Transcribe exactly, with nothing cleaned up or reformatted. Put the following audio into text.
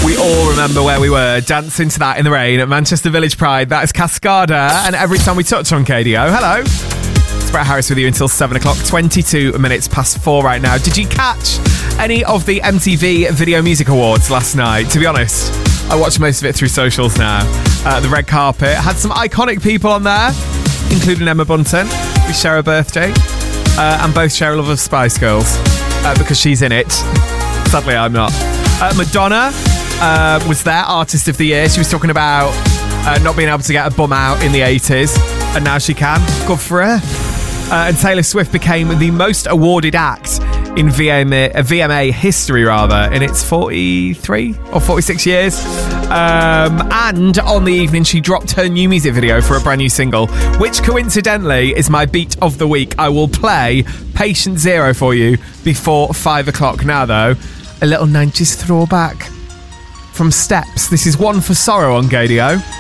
We all remember where we were, dancing to that in the rain at Manchester Village Pride. That is Cascada, and Every Time We Touch on K D O. Hello. It's Brett Harris with you until seven o'clock, twenty-two minutes past four right now. Did you catch any of the M T V Video Music Awards last night? To be honest, I watched most of it through socials now. Uh, the red carpet had some iconic people on there, including Emma Bunton. We share a birthday, uh, and both share a love of Spice Girls, uh, because she's in it. Sadly, I'm not. Uh, Madonna uh, was there, Artist of the Year. She was talking about uh, not being able to get a bum out in the eighties, and now she can. Good for her. Uh, and Taylor Swift became the most awarded act in V M A, uh, V M A history, rather, in its forty-three or forty-six years. Um, and on the evening, she dropped her new music video for a brand new single, which coincidentally is my beat of the week. I will play Patient Zero for you before five o'clock. Now, though, a little nineties throwback from Steps. This is One for Sorrow on K D O.